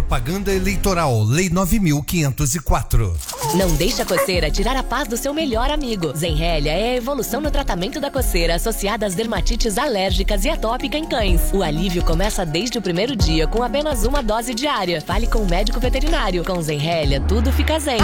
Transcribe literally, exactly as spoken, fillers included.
Propaganda Eleitoral, Lei nove mil quinhentos e quatro. Não deixe a coceira tirar a paz do seu melhor amigo. Zenrelia é a evolução no tratamento da coceira associada às dermatites alérgicas e atópica em cães. O alívio começa desde o primeiro dia com apenas uma dose diária. Fale com o médico veterinário. Com Zenrelia, tudo fica zen.